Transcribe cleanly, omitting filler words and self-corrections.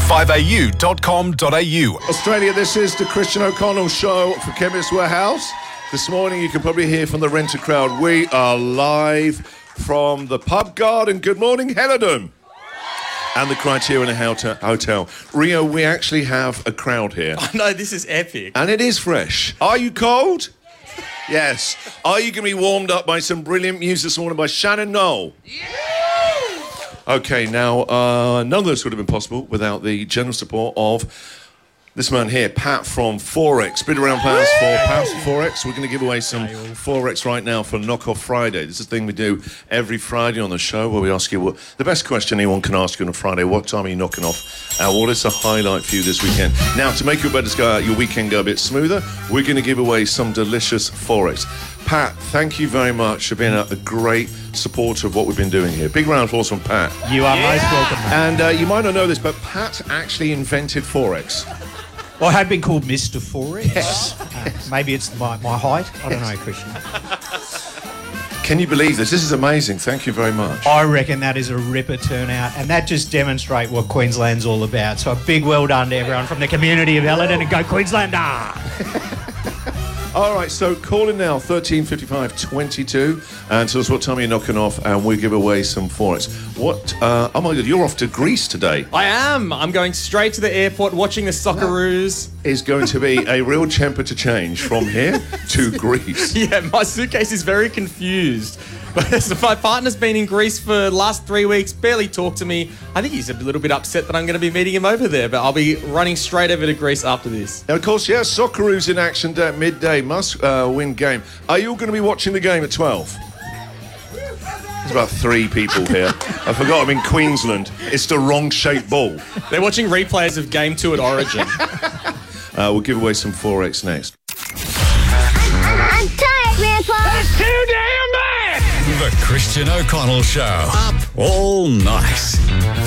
5au.com.au. Australia, this is the Christian O'Connell Show for Chemist Warehouse. This morning, you can probably hear from the renter crowd. We are live from the Pub Garden. Good morning, Helidon. And the Criterion Hotel. Rio, we actually have a crowd here. Oh, no, this is epic. And it is fresh. Are you cold? Yes. Are you going to be warmed up by some brilliant music this morning by Shannon Knoll? Yeah! Okay, now, none of this would have been possible without the generous support of this man here, Pat from Forex. Bid around applause for Pat from Forex. We're going to give away some Forex right now for Knockoff Friday. This is the thing we do every Friday on the show where we ask you the best question anyone can ask you on a Friday. What time are you knocking off? What is the highlight for you this weekend? Now, to make your weekend go a bit smoother, we're going to give away some delicious Forex. Pat, thank you very much for being a great supporter of what we've been doing here. Big round of applause from Pat. You are most welcome. And you might not know this, but Pat actually invented Forex. Well, I have been called Mr. Forex. Yes. Maybe it's my height. I don't know, Christian. Can you believe this? This is amazing. Thank you very much. I reckon that is a ripper turnout, and that just demonstrates what Queensland's all about. So a big well done to everyone from the community of Helidon, and go Queenslander! All right, so call in now, 1355 22, and tell us what time you're knocking off, and we'll give away some Forex. Oh my God, you're off to Greece today. I am. I'm going straight to the airport, watching the Socceroos. Is going to be a real temperature change from here to Greece. Yeah, my suitcase is very confused. But my partner's been in Greece for the last 3 weeks, barely talked to me. I think he's a little bit upset that I'm going to be meeting him over there, but I'll be running straight over to Greece after this. Now, of course, yes, Socceroos in action at midday, must-win game. Are you all going to be watching the game at 12? There's about 3 people here. I forgot I'm in Queensland. It's the wrong-shaped ball. They're watching replays of Game 2 at Origin. We'll give away some Forex next. I'm tired, Grandpa. That's too damn bad! The Christian O'Connell Show. Up all night.